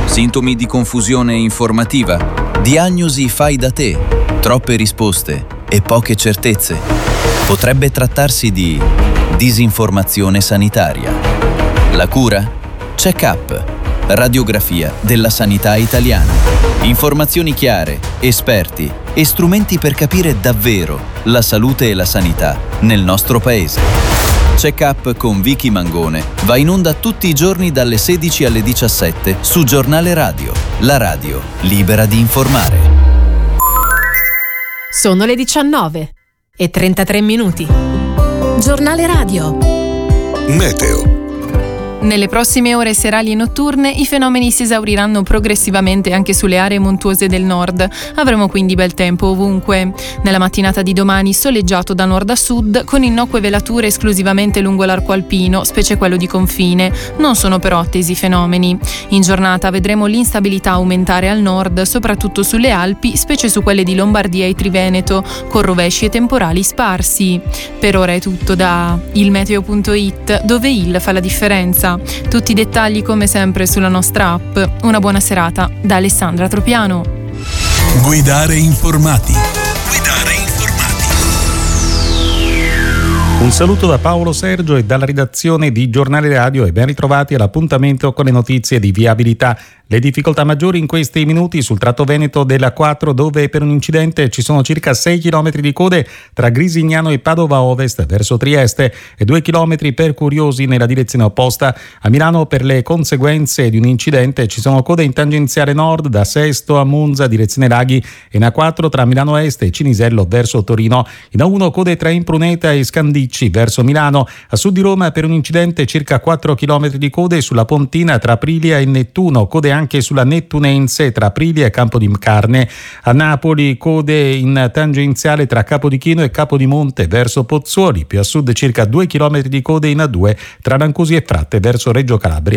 Sintomi di confusione informativa? Diagnosi fai da te? Troppe risposte e poche certezze? Potrebbe trattarsi di disinformazione sanitaria. La cura? Check-up. Radiografia della sanità italiana. Informazioni chiare, esperti e strumenti per capire davvero la salute e la sanità nel nostro paese. Check-up con Vicky Mangone va in onda tutti i giorni dalle 16 alle 17 su Giornale Radio, la radio libera di informare. Sono le 19:33. Giornale Radio. Meteo. Nelle prossime ore serali e notturne i fenomeni si esauriranno progressivamente anche sulle aree montuose del nord. Avremo quindi bel tempo ovunque. Nella mattinata di domani soleggiato da nord a sud, con innocue velature esclusivamente lungo l'arco alpino, specie quello di confine. Non sono però attesi fenomeni. In giornata vedremo l'instabilità aumentare al nord, soprattutto sulle Alpi, specie su quelle di Lombardia e Triveneto, con rovesci e temporali sparsi. Per ora è tutto da ilmeteo.it, dove il fa la differenza. Tutti i dettagli come sempre sulla nostra app. Una buona serata da Alessandra Tropiano. Guidare informati. Un saluto da Paolo Sergio e dalla redazione di Giornale Radio e ben ritrovati all'appuntamento con le notizie di viabilità. Le difficoltà maggiori in questi minuti sul tratto veneto della 4, dove per un incidente ci sono circa 6 km di code tra Grisignano e Padova Ovest verso Trieste e 2 km per curiosi nella direzione opposta. A Milano per le conseguenze di un incidente ci sono code in tangenziale nord da Sesto a Monza direzione Laghi e in A4 tra Milano Est e Cinisello verso Torino. In A1 code tra Impruneta e Scandicci verso Milano. A sud di Roma per un incidente circa 4 km di code sulla Pontina tra Aprilia e Nettuno, code anche sulla Nettunense tra Aprilia e Capodicarne. A Napoli code in tangenziale tra Capodichino e Capodimonte verso Pozzuoli, più a sud circa 2 km di code in A2 tra Rancusi e Fratte verso Reggio Calabria.